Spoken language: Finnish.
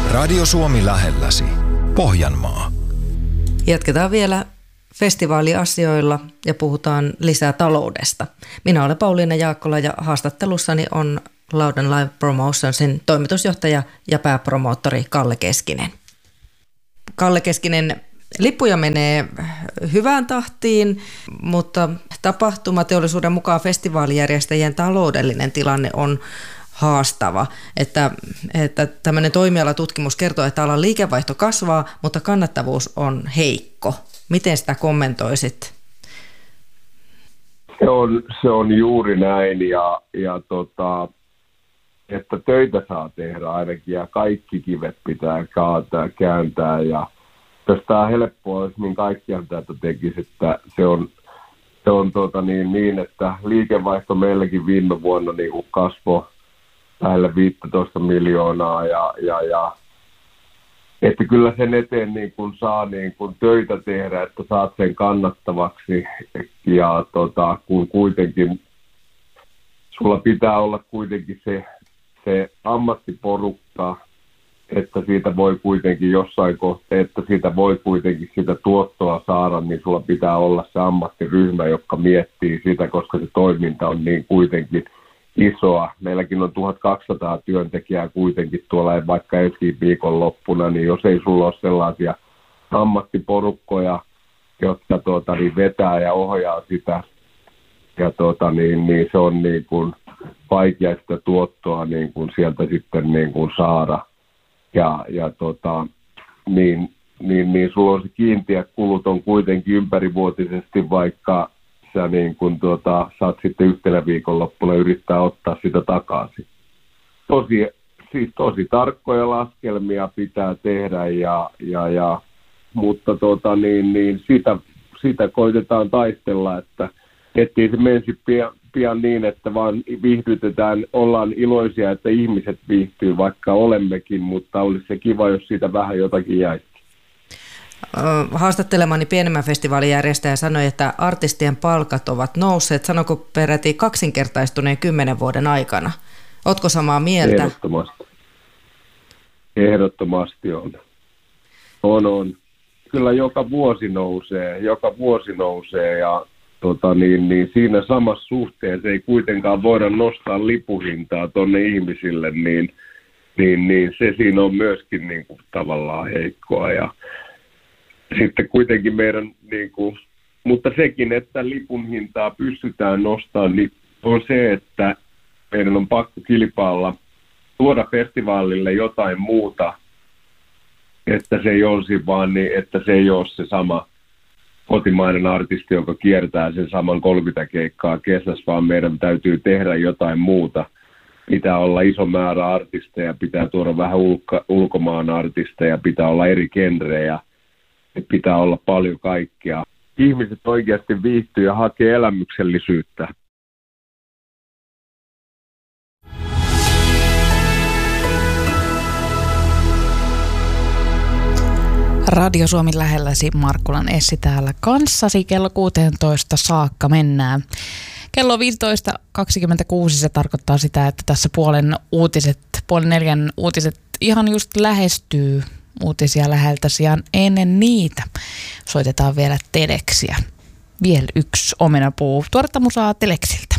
Radio Suomi lähelläsi. Pohjanmaa. Jatketaan vielä festivaaliasioilla ja puhutaan lisää taloudesta. Minä olen Pauliina Jaakkola ja haastattelussani on Louden Live Promotionsin toimitusjohtaja ja pääpromoottori Kalle Keskinen. Kalle Keskinen, lippuja menee hyvään tahtiin, mutta tapahtumateollisuuden mukaan festivaalijärjestäjien taloudellinen tilanne on haastava. Että tämmöinen toimialatutkimus kertoo, että alan liikevaihto kasvaa, mutta kannattavuus on heikko. Miten sitä kommentoisit? Se on juuri näin että töitä saa tehdä ainakin ja kaikki kivet pitää kääntää ja jos tämä helppoa olisi, niin kaikkihan tätä tekisi, että se on niin, että liikevaihto meilläkin viime vuonna niin kuin kasvoi lähelle 15 miljoonaa ja että kyllä sen eteen niin kun saa niin kun töitä tehdä, että saat sen kannattavaksi ja kun kuitenkin sulla pitää olla kuitenkin se ammattiporukka, että siitä voi kuitenkin jossain kohtaa, että siitä voi kuitenkin sitä tuottoa saada, niin sulla pitää olla se ammattiryhmä, joka miettii sitä, koska se toiminta on niin kuitenkin isoa. Meilläkin on 1200 työntekijää kuitenkin tuolla, vaikka ensi viikonloppuna, niin jos ei sulla ole sellaisia ammattiporukkoja, jotka vetää ja ohjaa sitä, ja niin se on niin kuin vaikea sitä tuottoa niin kuin sieltä sitten niin kuin saada. Niin sulla on se kiinteä kulut on kuitenkin ympärivuotisesti, vaikka sä niin kun saat sitten yhtenä viikonloppuna yrittää ottaa sitä takaisin. Tosi tarkkoja laskelmia pitää tehdä mutta sitä koitetaan taistella, että ettei se menisi pian niin, että vaan viihdytetään, ollaan iloisia, että ihmiset viihtyy, vaikka olemmekin, mutta olisi se kiva, jos siitä vähän jotakin jäisi. Haastattelemani pienemmän festivaalijärjestäjä sanoi, että artistien palkat ovat nousseet, sanoko peräti kaksinkertaistuneen 10 vuoden aikana. Ootko samaa mieltä? Ehdottomasti on. On. Kyllä joka vuosi nousee ja siinä samassa suhteessa ei kuitenkaan voida nostaa lipuhintaa tuonne ihmisille, niin se siinä on myöskin niin kuin tavallaan heikkoa ja sitten kuitenkin meidän, mutta sekin, että lipun hintaa pystytään nostamaan, niin on se, että meidän on pakko kilpailla, tuoda festivaalille jotain muuta, että se ei olisi vaan niin, että se ei ole se sama kotimainen artisti, joka kiertää sen saman 30 keikkaa kesässä, vaan meidän täytyy tehdä jotain muuta. Pitää olla iso määrä artisteja, pitää tuoda vähän ulkomaan artisteja, pitää olla eri genrejä. Pitää olla paljon kaikkea. Ihmiset oikeasti viihtyy ja hakee elämyksellisyyttä. Radio Suomi lähelläsi, Markkulan Essi täällä kanssasi. Kello 16 saakka mennään. Kello 15.26 se tarkoittaa sitä, että tässä puolen 4 uutiset ihan just lähestyy. Uutisia läheltä sijaan ennen niitä soitetaan vielä Teleksiä. Vielä yksi omenapuu. Tuoretta musaa Teleksiltä.